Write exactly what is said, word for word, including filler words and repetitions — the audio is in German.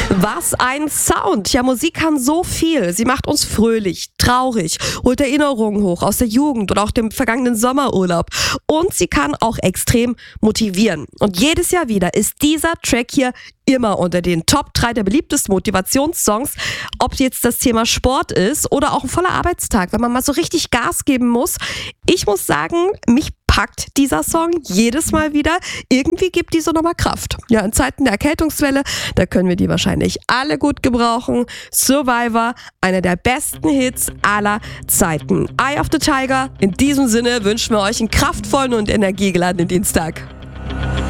Was ein Sound! Ja, Musik kann so viel. Sie macht uns fröhlich, traurig, holt Erinnerungen hoch aus der Jugend oder auch dem vergangenen Sommerurlaub. Und sie kann auch extrem motivieren. Und jedes Jahr wieder ist dieser Track hier immer unter den Top drei der beliebtesten Motivationssongs. Ob jetzt das Thema Sport ist oder auch ein voller Arbeitstag, wenn man mal so richtig Gas geben muss. Ich muss sagen, mich packt dieser Song jedes Mal wieder. Irgendwie gibt die so nochmal Kraft. Ja, in Zeiten der Erkältungswelle, da können wir die wahrscheinlich alle gut gebrauchen. Survivor, einer der besten Hits aller Zeiten. Eye of the Tiger. In diesem Sinne wünschen wir euch einen kraftvollen und energiegeladenen Dienstag.